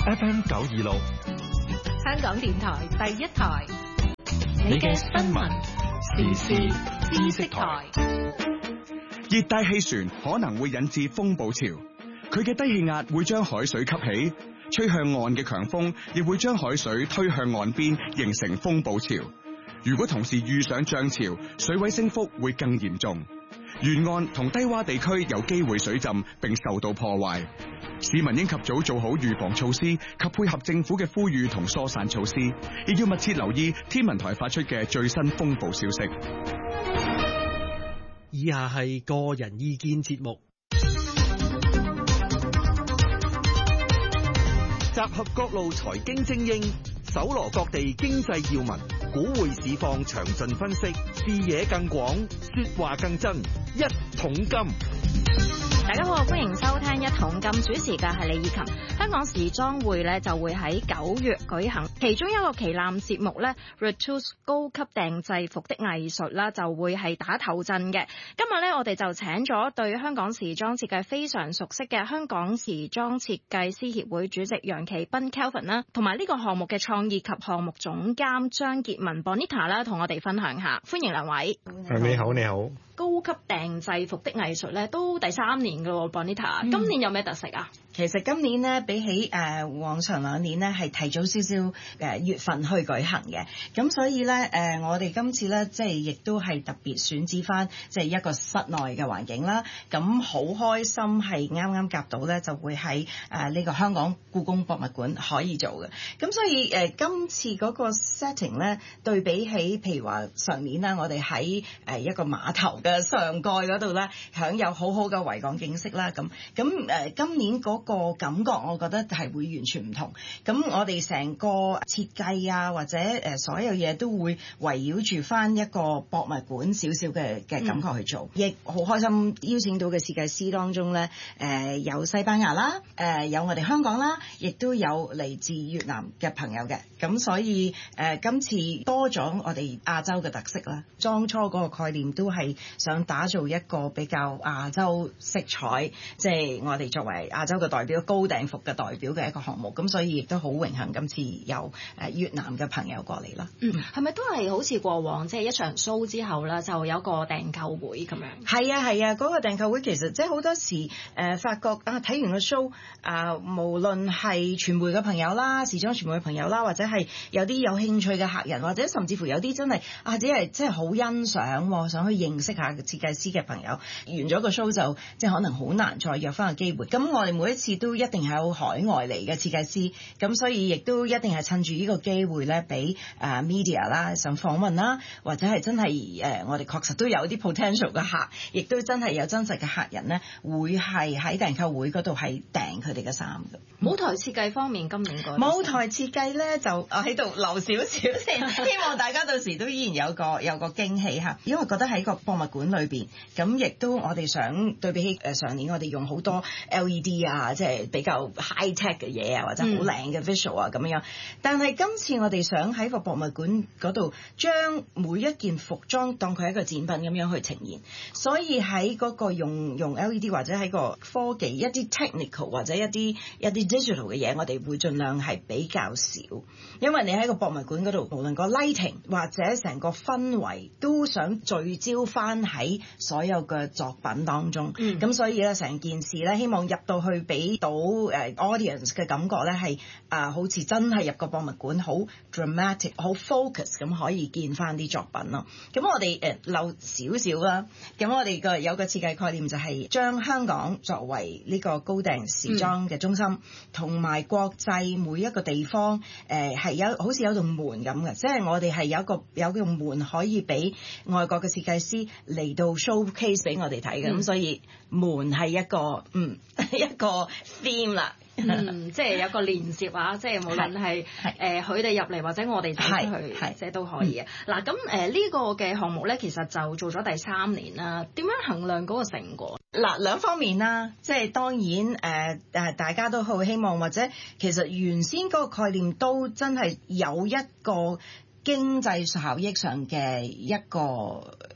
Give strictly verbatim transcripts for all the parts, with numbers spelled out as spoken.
F M 九二六， 香港電台第一台， 你嘅新聞時事知識台。 熱帶氣旋可能會引致風暴潮，佢嘅低氣壓會將海水吸起，吹向岸嘅強風亦會將海水推向岸邊，形成風暴潮。如果同時遇上漲潮，水位升幅會更嚴重，沿岸同低洼地區有機會水浸並受到破壞。市民應及早做好預防措施及配合政府嘅呼籲同疏散措施，亦要密切留意天文台發出嘅最新風暴消息。 以下係個人意見節目， 集合各路財經精英，搜羅各地經濟要聞，股匯市況詳盡分析，視野更廣，說話更真。一桶金， 大家好，歡迎收聽一桶金，主持嘅係李以琴。香港時裝會咧就會喺九月舉行，其中一個旗艦節目咧 Retouche 高級訂製服的藝術啦，就會係打頭陣嘅。今日咧我哋就請咗對香港時裝設計非常熟悉嘅香港時裝設計師協會主席楊奇斌 Kelvin 啦，同埋呢個項目嘅創意及項目總監張潔文 Bonita 啦，同我哋分享下。歡迎兩位。 你好，你好。 高級訂製服的藝術咧都第三年㗎喎 Bonita、嗯、今年有咩特色啊？ 其實今年咧比起誒、呃、往常兩年咧係提早少少誒月份去舉行嘅，咁所以咧誒、呃、我哋今次咧即係亦都係特別選址翻即係一個室內嘅環境啦，咁好開心係啱啱夾到咧就會喺誒呢個香港故宮博物館可以做嘅，咁所以誒、呃、今次嗰個 setting 咧對比起譬如話上年啦，我哋喺誒一個碼頭嘅上蓋嗰度咧享有好好嘅維港景色啦，咁咁誒今年嗰、那個個感覺我覺得係會完全唔同，咁我哋成個設計啊或者誒所有嘢都會圍繞住翻一個博物館少少嘅嘅感覺去做，亦好、嗯、開心邀請到嘅設計師當中咧，誒、呃、有西班牙啦，誒、呃、有我哋香港啦，亦都有嚟自越南嘅朋友嘅，咁所以誒、呃、今次多咗我哋亞洲嘅特色啦，當初嗰個概念都係想打造一個比較亞洲色彩，即、就、係、是、我哋作為亞洲嘅代表高訂服嘅代表嘅一個項目，咁所以亦都好榮幸今次有誒越南嘅朋友過嚟啦。 嗯，係咪都係好似過往即係、就是、一場 show 之後啦，就有個訂購會咁樣？ 係啊係啊，嗰、那個訂購會其實即係好多時誒、呃、發覺啊，睇完個 show 啊、呃，無論係傳媒嘅朋友啦、時裝傳媒嘅朋友啦，或者係有啲有興趣嘅客人，或者甚至乎有啲真係啊，只係即係好欣賞，想去認識下設計師嘅朋友，完咗個 show 就即係可能好難再約翻個機會。咁我哋每一次都一定係有海外嚟嘅設計師，咁所以亦都一定係趁住呢個機會咧，俾誒 media 啦上訪問啦，或者係真係誒、呃、我哋確實都有啲 potential 嘅客，亦都真係有真實嘅客人咧，會係喺訂購會嗰度係訂佢哋嘅衫嘅。 舞台設計方面，今年個舞台設計咧就我喺度留少少先，希望大家到時都依然有個有個驚喜嚇，因為覺得喺個博物館裏邊，咁亦都我哋想對比起誒上年我哋用好多 L E D 啊，即係比較 high tech 嘅嘢啊，或者好靚嘅 visual 啊咁樣。但係今次我哋想喺個博物館嗰度將每一件服裝當佢係一個展品咁樣去呈現，所以喺嗰個用用 L E D 或者喺個科技一啲 technical 或者一啲一啲 digital 嘅嘢，我哋會盡量係比較少，因為你喺個博物館嗰度，無論個 lighting 或者成個氛圍都想聚焦翻喺所有嘅作品當中。咁、嗯、所以咧成件事咧，希望入到去俾到誒 audience 嘅感覺咧係啊，好似真係入個博物館，好 dramatic、好 focus 咁可以見翻啲作品咯。咁我哋誒漏少少啦。咁我哋個有個設計概念就係將香港作為呢個高訂時裝嘅中心，同、嗯、埋國際每一個地方誒係、呃、有好似有道門咁嘅，即係我哋係有一個有一個門可以俾外國嘅設計師嚟到 showcase 俾我哋睇嘅。咁、嗯、所以門係一個嗯一個 theme 啦。 嗯，即係有個連結啊，即係無論係誒佢哋入嚟或者我哋走出去，即係都可以嘅。嗱、嗯，咁誒呢個嘅項目咧，其實就做咗第三年啦。點樣衡量嗰個成果？ 嗱，兩方面啦，即係當然誒誒、呃，大家都好希望，或者其實原先嗰個概念都真係有一個經濟效益上嘅一個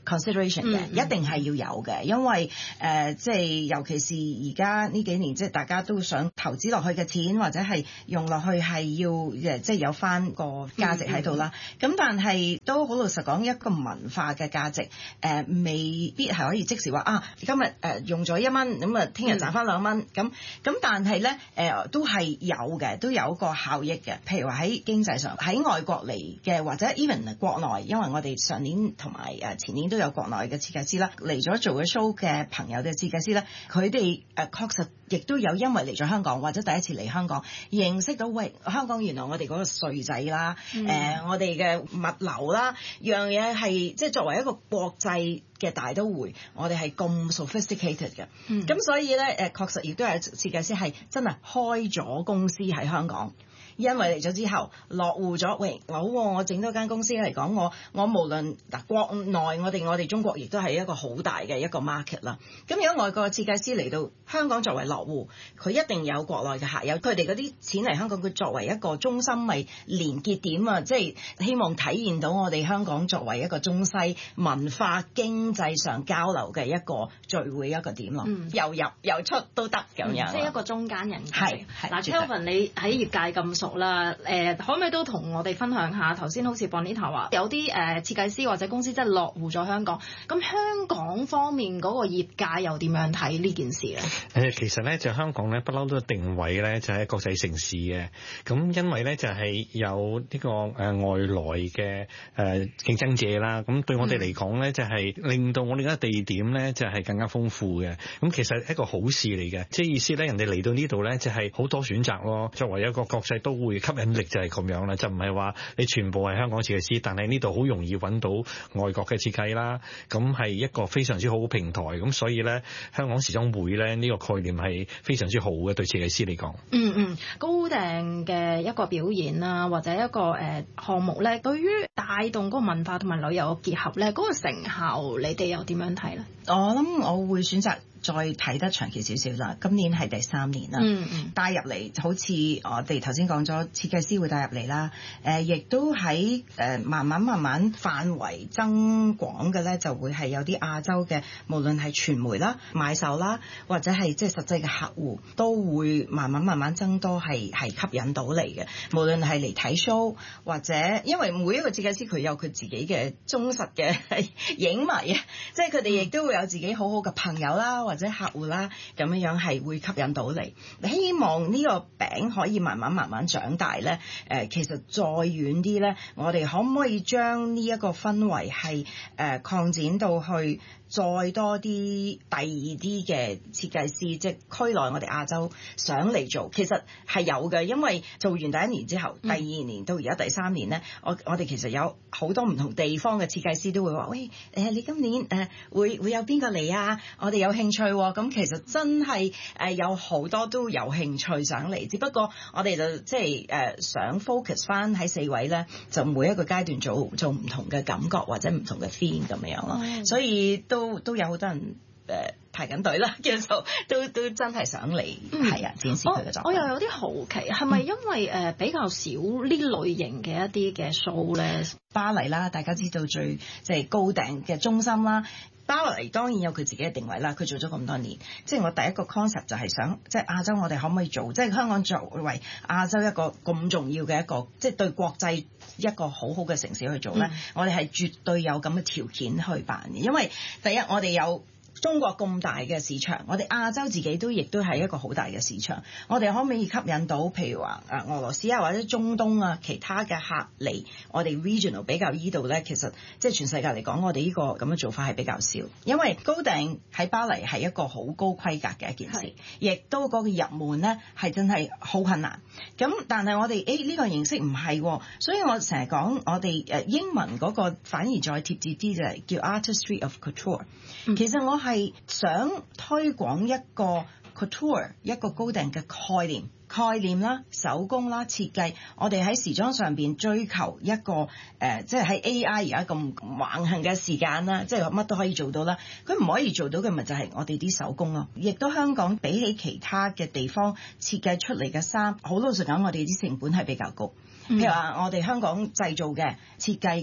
consideration 嘅， 嗯、 一定係要有嘅，因為誒、呃、即係尤其是而家呢幾年，即係大家都想投資落去嘅錢或者係用落去係要誒即係有翻個價值喺度啦。咁、嗯、但係都好老實講，一個文化嘅價值誒、呃、未必係可以即時話啊，今日誒、呃、用咗一蚊，咁啊聽日賺翻兩蚊，咁咁、嗯、但係咧誒都係有嘅，都有個效益嘅。譬如話喺經濟上，喺外國嚟嘅或者 even 國內，因為我哋上年同埋誒前年都有國內嘅設計師啦，嚟咗做嘅 show 嘅朋友嘅設計師咧，佢哋誒確實亦都有因為嚟咗香港或者第一次嚟香港，認識到喂香港原來我哋嗰個稅制啦，誒、嗯呃、我哋嘅物流啦，樣嘢係即係作為一個國際嘅大都會，我哋係咁 sophisticated 嘅，咁、嗯、所以咧誒確實亦都係設計師係真係開咗公司喺香港。因為嚟咗之後落戶咗，喂，好喎，我整多間公司嚟講，我我無論嗱國內我哋我哋中國亦都係一個好大嘅一個 market 啦。咁如果外國嘅設計師嚟到香港作為落戶，佢一定有國內嘅客，有佢哋嗰啲錢嚟香港，佢作為一個中心咪連結點啊，即係希望體現到我哋香港作為一個中西文化經濟上交流嘅一個聚會一個點咯，嗯、又入又出都得咁樣， 即係一個中間人。 係嗱 Kelvin 你喺業界咁熟啦，誒、呃、可唔可以都同我哋分享下頭先好似 Bonita 話有啲誒、呃、設計師或者公司即係落戶咗香港，咁香港方面嗰個業界又點樣睇呢件事咧？誒、 呃、其實咧就香港咧不嬲都定位咧就係國際城市嘅，咁因為咧就係有呢個誒外來嘅誒競爭者啦，咁對我哋嚟講咧就係令到我哋而家地點咧就係更加豐富嘅，咁其實係一個好事嚟嘅，即係意思咧人哋嚟到呢度咧就係好多選擇咯，作為一個國際都會吸引力就係咁樣啦，就唔係話你全部係香港設計師，但係呢度好容易揾到外國嘅設計啦，咁係一個非常之好嘅平台，咁所以咧香港時裝會咧呢個概念係非常之好嘅對設計師嚟講。嗯嗯， 高訂嘅一個表演啦，或者一個誒項目咧，對於帶動嗰個文化同埋旅遊嘅結合咧，嗰、嗰個成效你哋又點樣睇咧？ 我諗我會選擇再睇得長期少少啦，今年係第三年啦，嗯嗯，帶入嚟好似我哋頭先講咗設計師會帶入嚟啦，誒、呃、亦都喺誒、呃、慢慢慢慢範圍增廣嘅咧，就會係有啲亞洲嘅，無論係傳媒啦、買手啦，或者係即係實際嘅客戶，都會慢慢慢慢增多，係係吸引到嚟嘅。無論係嚟睇 show 或者因為每一個設計師佢有佢自己嘅忠實嘅影迷啊，即係佢哋亦都會有自己好好嘅朋友啦，或者客戶啦，咁樣樣係會吸引到你。希望呢個餅可以慢慢慢慢長大咧。誒、呃，其實再遠啲咧，我哋可唔可以將呢一個氛圍係誒擴展到去再多啲第二啲嘅設計師，即係區內我哋亞洲想嚟做，其實係有嘅。因為做完第一年之後，第二年到而家第三年咧，我我哋其實有好多唔同地方嘅設計師都會話：喂，誒、呃、你今年誒、呃、會會有邊個嚟啊？我哋有興趣喎、哦。咁其實真係誒、呃、有好多都有興趣想嚟，只不過我哋就即係誒、呃、想 focus 翻喺四位咧，就每一個階段做做唔同嘅感覺或者唔同嘅 theme 咁樣咯。嗯、所以都都有好多人誒、呃、排緊隊啦，叫做都都真係想嚟係啊展示佢嘅作品。我，我又有啲好奇，係咪因為誒、呃、比較少呢類型嘅一啲嘅 show 咧？巴黎啦，大家知道最即係、就是、高訂嘅中心啦。巴黎當然有佢自己嘅定位啦，佢做咗咁多年，即係我第一個 concept 就係想，即係亞洲我哋可唔可以做，即係香港作為亞洲一個咁重要嘅一個，即係對國際一個好好嘅城市去做咧，嗯、我哋係絕對有咁嘅條件去辦嘅，因為第一我哋有中國咁大嘅市場，我哋亞洲自己都亦都係一個好大嘅市場，我哋可唔可以吸引到譬如話誒俄羅斯啊或者中東啊其他嘅客嚟我哋 regional 比較依度咧？其實即係全世界嚟講，我哋呢個咁嘅做法係比較少，因為高訂喺巴黎係一個好高規格嘅一件事，亦都嗰個入門咧係真係好困難。咁但係我哋誒呢個形式唔係、哦，所以我成日講我哋誒英文嗰個反而再貼切啲就係叫 Artistry of Couture、嗯。其實我係係想推廣一個 couture 一個高訂嘅概念概念啦、手工啦、設計。我哋喺時裝上邊追求一個誒、呃，即係喺 A I 而家咁橫行嘅時間啦，即係乜都可以做到啦。佢唔可以做到嘅咪就係我哋啲手工咯。亦都香港比起其他嘅地方設計出嚟嘅衫，好老實講，我哋啲成本係比較高。譬如話我哋香港製造嘅設計嘅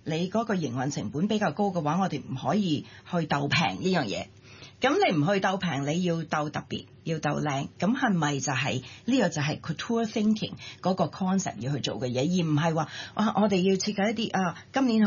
你嗰個營運成本比較高嘅話，我哋唔可以去鬥平呢樣嘢。咁你唔去鬥平，你要鬥特別，要鬥靚，咁係咪就係呢個就係 couture thinking 嗰個 concept 要去做嘅嘢，而唔係話啊我哋要設計一啲啊今年好